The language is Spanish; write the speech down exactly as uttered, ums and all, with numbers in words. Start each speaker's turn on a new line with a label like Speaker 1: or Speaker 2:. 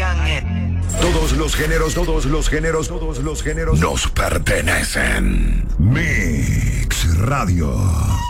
Speaker 1: Todos los géneros, todos los géneros, todos los géneros nos pertenecen. Mix Radio.